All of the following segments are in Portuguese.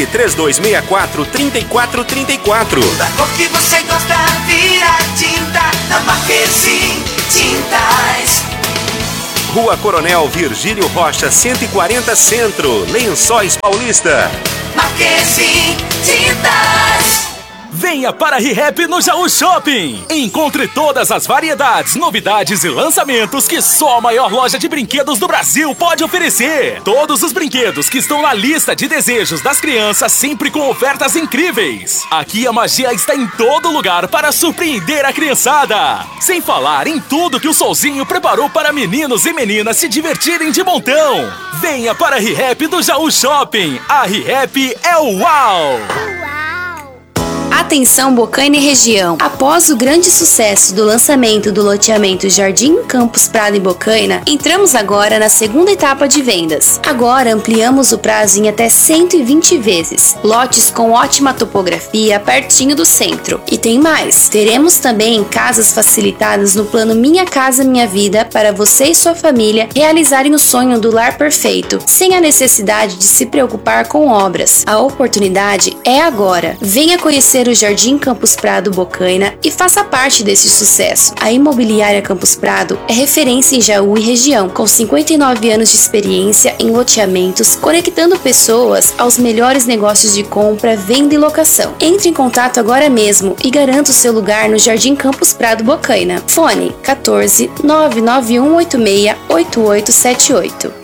3264-3434. Da cor que você gosta, vira tinta na Marquezine Tintas. Rua Coronel Virgílio Rocha, 140 Centro, Lençóis Paulista. Marquezine Tintas. Venha para a ReHap no Jaú Shopping. Encontre todas as variedades, novidades e lançamentos que só a maior loja de brinquedos do Brasil pode oferecer. Todos os brinquedos que estão na lista de desejos das crianças, sempre com ofertas incríveis. Aqui a magia está em todo lugar para surpreender a criançada. Sem falar em tudo que o Solzinho preparou para meninos e meninas se divertirem de montão. Venha para a ReHap do Jaú Shopping. A ReHap é o UAU! Atenção Bocaina e região! Após o grande sucesso do lançamento do loteamento Jardim Campos Prado em Bocaina, entramos agora na segunda etapa de vendas. Agora ampliamos o prazo em até 120 vezes. Lotes com ótima topografia, pertinho do centro. E tem mais! Teremos também casas facilitadas no plano Minha Casa Minha Vida para você e sua família realizarem o sonho do lar perfeito, sem a necessidade de se preocupar com obras. A oportunidade é agora. Venha conhecer o Jardim Campos Prado Bocaina e faça parte desse sucesso. A Imobiliária Campos Prado é referência em Jaú e região, com 59 anos de experiência em loteamentos, conectando pessoas aos melhores negócios de compra, venda e locação. Entre em contato agora mesmo e garanta o seu lugar no Jardim Campos Prado Bocaina. Fone 14 99186 8878.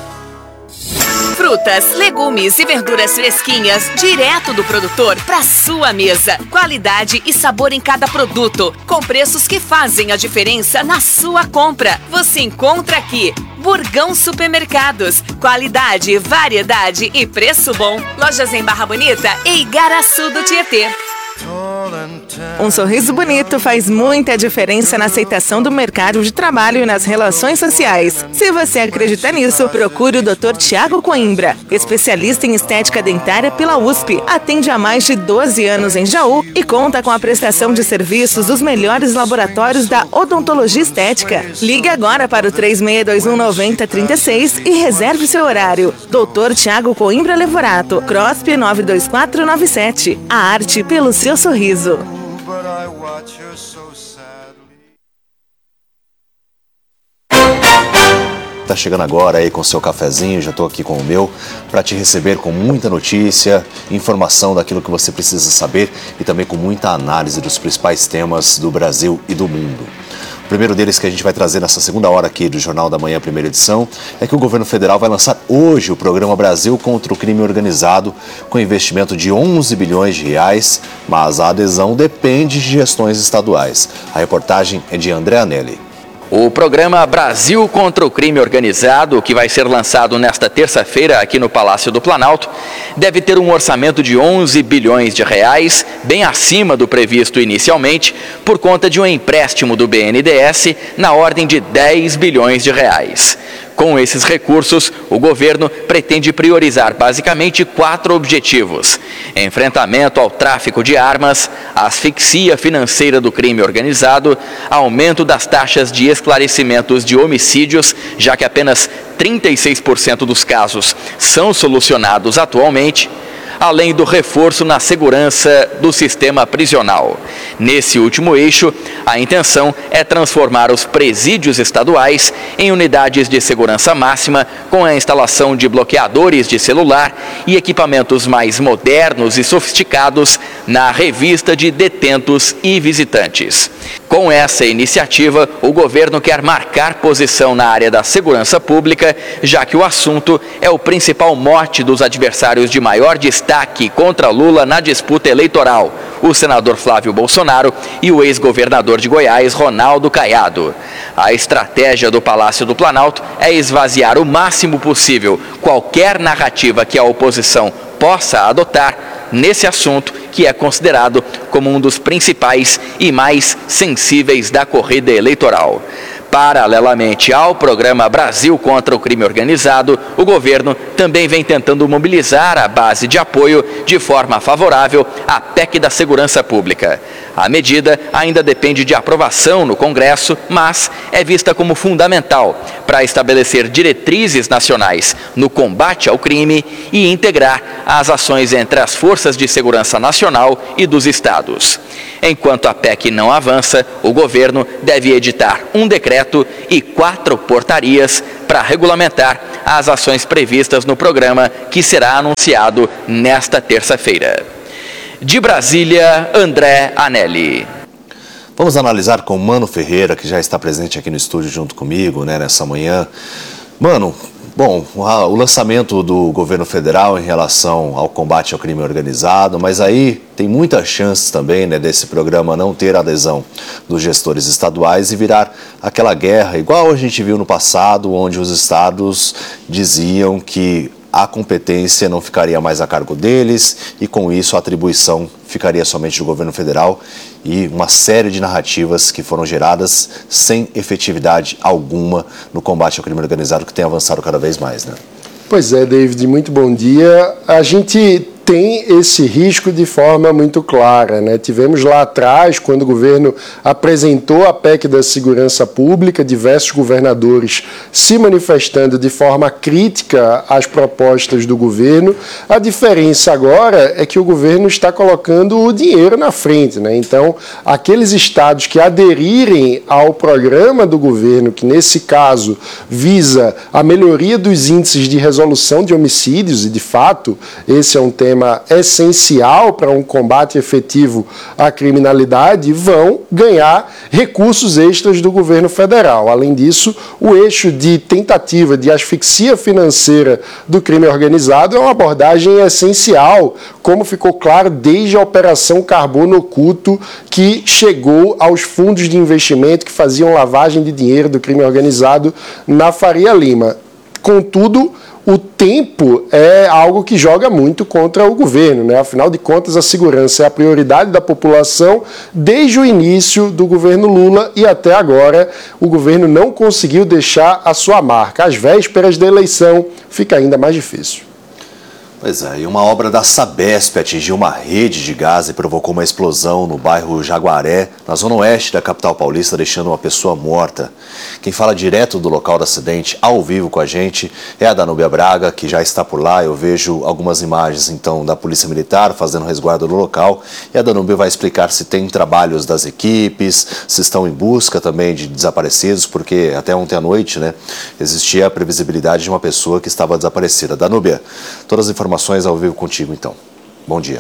Frutas, legumes e verduras fresquinhas, direto do produtor para sua mesa. Qualidade e sabor em cada produto, com preços que fazem a diferença na sua compra. Você encontra aqui Burgão Supermercados. Qualidade, variedade e preço bom. Lojas em Barra Bonita e Igaraçu do Tietê. Um sorriso bonito faz muita diferença na aceitação do mercado de trabalho e nas relações sociais. Se você acredita nisso, procure o Dr. Tiago Coimbra, especialista em estética dentária pela USP. Atende há mais de 12 anos em Jaú e conta com a prestação de serviços dos melhores laboratórios da odontologia estética. Ligue agora para o 3621-9036 e reserve seu horário. Dr. Tiago Coimbra Levorato, CROSP 92497. A arte pelo seu sorriso. Tá chegando agora aí com o seu cafezinho, já tô aqui com o meu, para te receber com muita notícia, informação daquilo que você precisa saber e também com muita análise dos principais temas do Brasil e do mundo. O primeiro deles que a gente vai trazer nessa segunda hora aqui do Jornal da Manhã, primeira edição, é que o governo federal vai lançar hoje o programa Brasil contra o Crime Organizado, com investimento de 11 bilhões de reais, mas a adesão depende de gestões estaduais. A reportagem é de André Anelli. O programa Brasil contra o Crime Organizado, que vai ser lançado nesta terça-feira aqui no Palácio do Planalto, deve ter um orçamento de 11 bilhões de reais, bem acima do previsto inicialmente, por conta de um empréstimo do BNDES na ordem de 10 bilhões de reais. Com esses recursos, o governo pretende priorizar basicamente 4 objetivos: enfrentamento ao tráfico de armas, asfixia financeira do crime organizado, aumento das taxas de esclarecimentos de homicídios, já que apenas 36% dos casos são solucionados atualmente, além do reforço na segurança do sistema prisional. Nesse último eixo, a intenção é transformar os presídios estaduais em unidades de segurança máxima, com a instalação de bloqueadores de celular e equipamentos mais modernos e sofisticados na revista de detentos e visitantes. Com essa iniciativa, o governo quer marcar posição na área da segurança pública, já que o assunto é o principal mote dos adversários de maior destaque contra Lula na disputa eleitoral, o senador Flávio Bolsonaro e o ex-governador de Goiás, Ronaldo Caiado. A estratégia do Palácio do Planalto é esvaziar o máximo possível qualquer narrativa que a oposição possa adotar nesse assunto, que é considerado como um dos principais e mais sensíveis da corrida eleitoral. Paralelamente ao programa Brasil contra o Crime Organizado, o governo também vem tentando mobilizar a base de apoio de forma favorável à PEC da Segurança Pública. A medida ainda depende de aprovação no Congresso, mas é vista como fundamental para estabelecer diretrizes nacionais no combate ao crime e integrar as ações entre as forças de segurança nacional e dos estados. Enquanto a PEC não avança, o governo deve editar um decreto e 4 portarias para regulamentar as ações previstas no programa, que será anunciado nesta terça-feira. De Brasília, André Anelli. Vamos analisar com o Mano Ferreira, que já está presente aqui no estúdio junto comigo, nessa manhã. Mano, bom, o lançamento do governo federal em relação ao combate ao crime organizado, mas aí tem muitas chances também, desse programa não ter adesão dos gestores estaduais e virar aquela guerra, igual a gente viu no passado, onde os estados diziam que a competência não ficaria mais a cargo deles e, com isso, a atribuição ficaria somente do governo federal, e uma série de narrativas que foram geradas sem efetividade alguma no combate ao crime organizado, que tem avançado cada vez mais, né? Pois é, David, muito bom dia. A gente tem esse risco de forma muito clara, né? Tivemos lá atrás, quando o governo apresentou a PEC da segurança pública, diversos governadores se manifestando de forma crítica às propostas do governo. A diferença agora é que o governo está colocando o dinheiro na frente, né? Então, aqueles estados que aderirem ao programa do governo, que nesse caso visa a melhoria dos índices de resolução de homicídios, e de fato esse é um tema essencial para um combate efetivo à criminalidade, vão ganhar recursos extras do governo federal. Além disso, o eixo de tentativa de asfixia financeira do crime organizado é uma abordagem essencial, como ficou claro desde a Operação Carbono Oculto, que chegou aos fundos de investimento que faziam lavagem de dinheiro do crime organizado na Faria Lima. Contudo, o tempo é algo que joga muito contra o governo, né? Afinal de contas, a segurança é a prioridade da população desde o início do governo Lula, e até agora o governo não conseguiu deixar a sua marca. Às vésperas da eleição, fica ainda mais difícil. Pois é, e uma obra da Sabesp atingiu uma rede de gás e provocou uma explosão no bairro Jaguaré, na zona oeste da capital paulista, deixando uma pessoa morta. Quem fala direto do local do acidente, ao vivo com a gente, é a Danúbia Braga, que já está por lá. Eu vejo algumas imagens, então, da Polícia Militar fazendo resguardo no local, e a Danúbia vai explicar se tem trabalhos das equipes, se estão em busca também de desaparecidos, porque até ontem à noite, existia a previsibilidade de uma pessoa que estava desaparecida. Danúbia, todas as informações ao vivo contigo, então. Bom dia.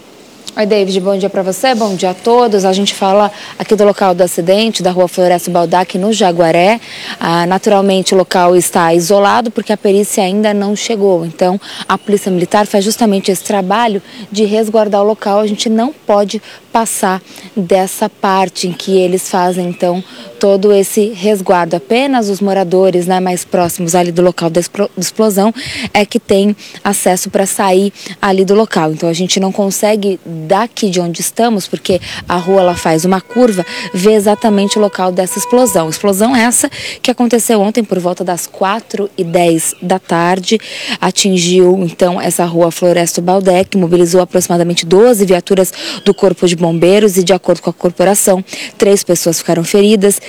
Oi, David, bom dia para você, bom dia a todos. A gente fala aqui do local do acidente, da rua Florescio Baldac, no Jaguaré. Naturalmente, o local está isolado porque a perícia ainda não chegou. Então, a Polícia Militar faz justamente esse trabalho de resguardar o local. A gente não pode passar dessa parte em que eles fazem, então, todo esse resguardo. Apenas os moradores mais próximos ali do local da explosão é que tem acesso para sair ali do local. Então, a gente não consegue, daqui de onde estamos, porque a rua ela faz uma curva, ver exatamente o local dessa explosão. Explosão essa que aconteceu ontem por volta das 4h10 da tarde, atingiu então essa rua Florescio Baldac, mobilizou aproximadamente 12 viaturas do Corpo de Bombeiros e, de acordo com a corporação, 3 pessoas ficaram feridas,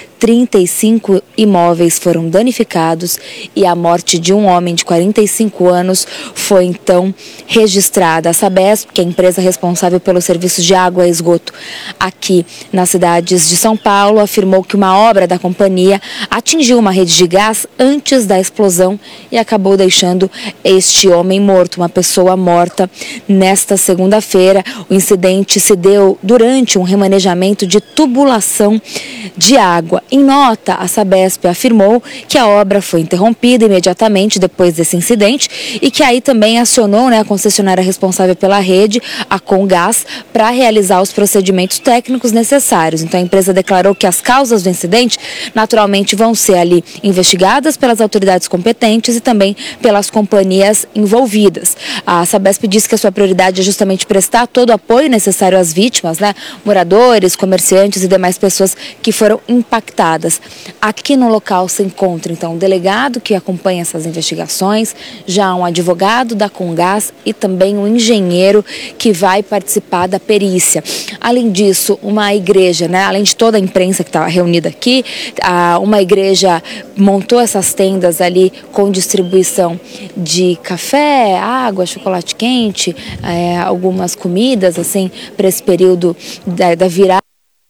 35 imóveis foram danificados e a morte de um homem de 45 anos foi então registrada. A Sabesp, que é a empresa responsável pelos serviços de água e esgoto aqui nas cidades de São Paulo, afirmou que uma obra da companhia atingiu uma rede de gás antes da explosão e acabou deixando este homem morto, uma pessoa morta. Nesta segunda-feira, o incidente se deu durante um remanejamento de tubulação de água. Em nota, a Sabesp afirmou que a obra foi interrompida imediatamente depois desse incidente e que aí também acionou a concessionária responsável pela rede, a Comgás, para realizar os procedimentos técnicos necessários. Então, a empresa declarou que as causas do incidente naturalmente vão ser ali investigadas pelas autoridades competentes e também pelas companhias envolvidas. A Sabesp disse que a sua prioridade é justamente prestar todo o apoio necessário às vítimas, né? Moradores, comerciantes e demais pessoas que foram impactadas. Aqui no local se encontra, então, um delegado que acompanha essas investigações, já um advogado da Comgás e também um engenheiro que vai participar da perícia. Além disso, uma igreja, né? Além de toda a imprensa que estava reunida aqui, uma igreja montou essas tendas ali com distribuição de café, água, chocolate quente, algumas comidas, assim, para esse período da virada.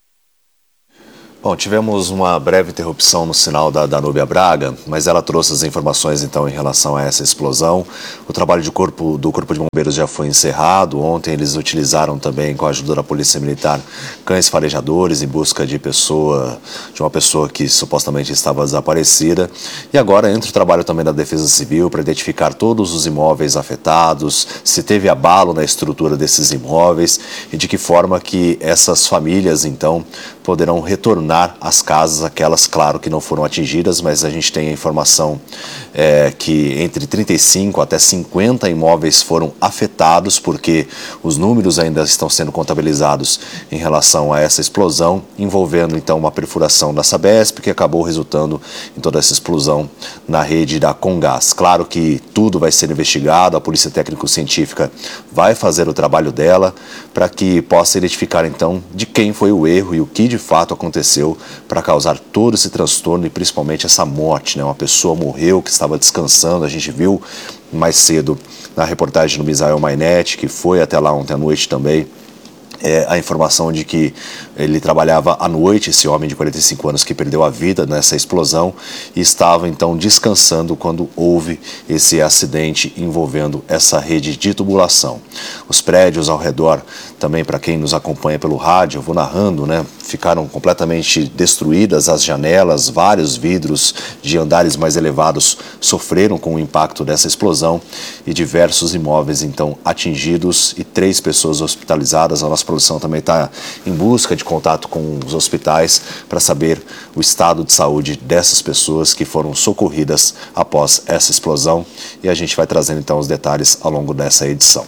Bom, tivemos uma breve interrupção no sinal da Núbia Braga, mas ela trouxe as informações então em relação a essa explosão. O trabalho do Corpo de Bombeiros já foi encerrado. Ontem eles utilizaram também, com a ajuda da Polícia Militar, cães farejadores em busca de uma pessoa que supostamente estava desaparecida. E agora entra o trabalho também da Defesa Civil para identificar todos os imóveis afetados, se teve abalo na estrutura desses imóveis e de que forma que essas famílias então poderão retornar às casas, aquelas, claro, que não foram atingidas, mas a gente tem a informação que entre 35 até 50 imóveis foram afetados, porque os números ainda estão sendo contabilizados em relação a essa explosão, envolvendo então uma perfuração da Sabesp, que acabou resultando em toda essa explosão na rede da Comgás. Claro que tudo vai ser investigado, a Polícia Técnico-Científica vai fazer o trabalho dela para que possa identificar então de quem foi o erro e o que de fato aconteceu para causar todo esse transtorno e principalmente essa morte, né? Uma pessoa morreu que estava descansando, a gente viu mais cedo na reportagem do Misael Mainetti, que foi até lá ontem à noite também, a informação de que ele trabalhava à noite, esse homem de 45 anos que perdeu a vida nessa explosão, e estava então descansando quando houve esse acidente envolvendo essa rede de tubulação. Os prédios ao redor, também para quem nos acompanha pelo rádio, eu vou narrando, né? Ficaram completamente destruídas as janelas, vários vidros de andares mais elevados sofreram com o impacto dessa explosão e diversos imóveis então atingidos e 3 pessoas hospitalizadas. A nossa produção também está em busca de contato com os hospitais para saber o estado de saúde dessas pessoas que foram socorridas após essa explosão, e a gente vai trazendo então os detalhes ao longo dessa edição.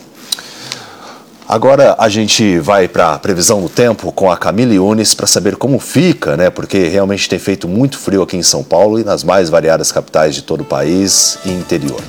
Agora a gente vai para a previsão do tempo com a Camille Yunes para saber como fica, né? Porque realmente tem feito muito frio aqui em São Paulo e nas mais variadas capitais de todo o país e interior.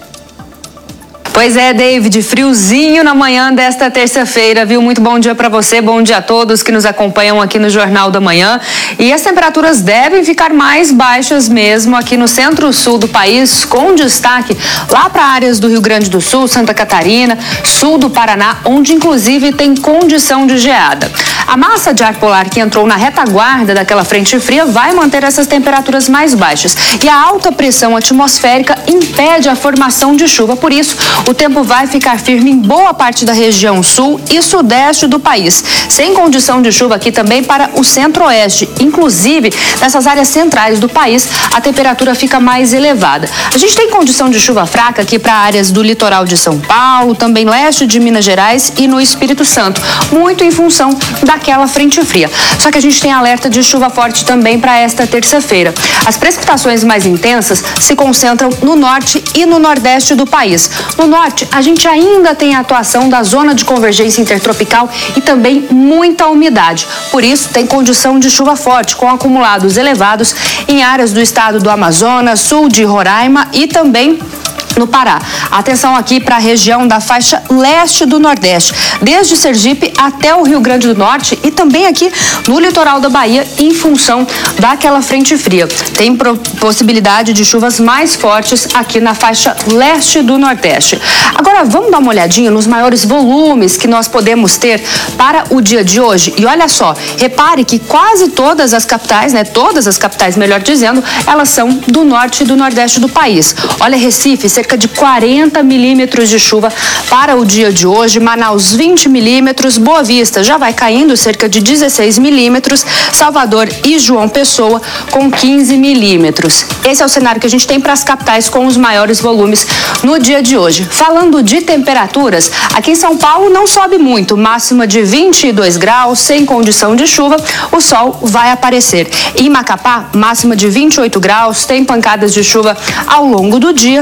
Pois é, David, friozinho na manhã desta terça-feira, viu? Muito bom dia para você, bom dia a todos que nos acompanham aqui no Jornal da Manhã. E as temperaturas devem ficar mais baixas mesmo aqui no centro-sul do país, com destaque lá para áreas do Rio Grande do Sul, Santa Catarina, sul do Paraná, onde inclusive tem condição de geada. A massa de ar polar que entrou na retaguarda daquela frente fria vai manter essas temperaturas mais baixas. E a alta pressão atmosférica impede a formação de chuva, por isso o tempo vai ficar firme em boa parte da região sul e sudeste do país, sem condição de chuva aqui também para o centro-oeste. Inclusive, nessas áreas centrais do país, a temperatura fica mais elevada. A gente tem condição de chuva fraca aqui para áreas do litoral de São Paulo, também no oeste de Minas Gerais e no Espírito Santo, muito em função daquela frente fria. Só que a gente tem alerta de chuva forte também para esta terça-feira. As precipitações mais intensas se concentram no norte e no nordeste do país. No norte, a gente ainda tem a atuação da zona de convergência intertropical e também muita umidade. Por isso, tem condição de chuva forte, com acumulados elevados em áreas do estado do Amazonas, sul de Roraima e também no Pará. Atenção aqui para a região da faixa leste do Nordeste, desde Sergipe até o Rio Grande do Norte e também aqui no litoral da Bahia, em função daquela frente fria. Tem possibilidade de chuvas mais fortes aqui na faixa leste do Nordeste. Agora, vamos dar uma olhadinha nos maiores volumes que nós podemos ter para o dia de hoje. E olha só, repare que quase todas as capitais, né? Todas as capitais, melhor dizendo, elas são do norte e do nordeste do país. Olha, Recife, cerca de 40 milímetros de chuva para o dia de hoje. Manaus, 20 milímetros. Boa Vista já vai caindo, cerca de 16 milímetros. Salvador e João Pessoa com 15 milímetros. Esse é o cenário que a gente tem para as capitais com os maiores volumes no dia de hoje. Falando de temperaturas, aqui em São Paulo não sobe muito, máxima de 22 graus, sem condição de chuva, o sol vai aparecer. Em Macapá, máxima de 28 graus, tem pancadas de chuva ao longo do dia, e em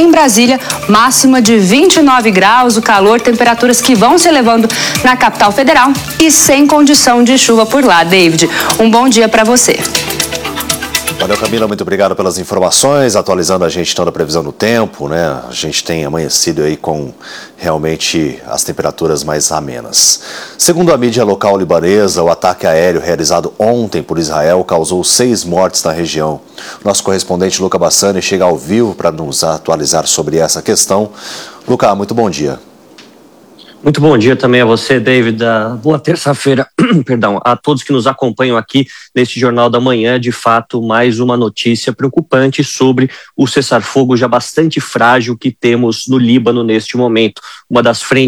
em Brasília, máxima de 29 graus, o calor, temperaturas que vão se elevando na capital federal e sem condição de chuva por lá. David, um bom dia para você. Valeu, Camila, muito obrigado pelas informações, atualizando a gente então da previsão do tempo, né? A gente tem amanhecido aí com realmente as temperaturas mais amenas. Segundo a mídia local libanesa, o ataque aéreo realizado ontem por Israel causou 6 mortes na região. Nosso correspondente Luca Bassani chega ao vivo para nos atualizar sobre essa questão. Luca, muito bom dia. Muito bom dia também a você, David. Boa terça-feira, perdão, a todos que nos acompanham aqui neste Jornal da Manhã. De fato, mais uma notícia preocupante sobre o cessar-fogo já bastante frágil que temos no Líbano neste momento. Uma das frentes